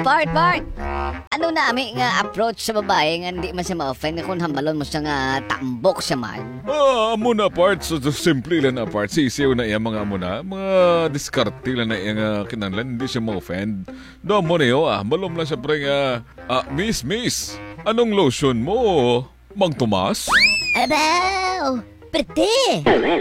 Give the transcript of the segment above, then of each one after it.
part. Ano na nga approach sa babae nga hindi man siya ma-offend kung hambalon mo siya nga tambok siya man? Amo na part, so simple lang na part. Sisiw na iya mga amo na, mga diskarte lang na iya nga kinanlan, hindi siya ma-offend. Doon mo na yun, balom lang siya pre nga, miss, anong lotion mo, Mang Tomas? Abaw, perte!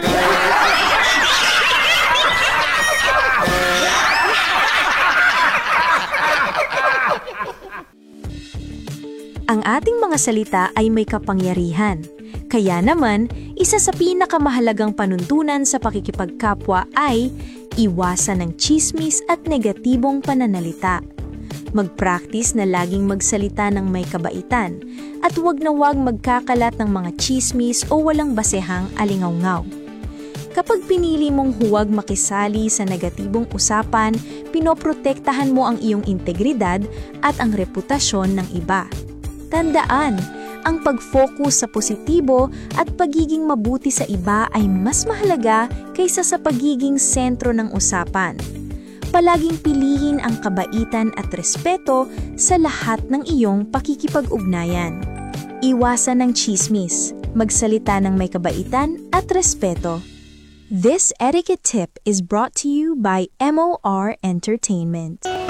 Ang ating mga salita ay may kapangyarihan. Kaya naman, isa sa pinakamahalagang panuntunan sa pakikipagkapwa ay iwasan ng tsismis at negatibong pananalita. Mag-practice na laging magsalita ng may kabaitan at wag na wag magkakalat ng mga tsismis o walang basehang alingawngaw. Kapag pinili mong huwag makisali sa negatibong usapan, pinoprotektahan mo ang iyong integridad at ang reputasyon ng iba. Tandaan, ang pag-focus sa positibo at pagiging mabuti sa iba ay mas mahalaga kaysa sa pagiging sentro ng usapan. Palaging pilihin ang kabaitan at respeto sa lahat ng iyong pakikipag-ugnayan. Iwasan ng tsismis, magsalita ng may kabaitan at respeto. This etiquette tip is brought to you by MOR Entertainment.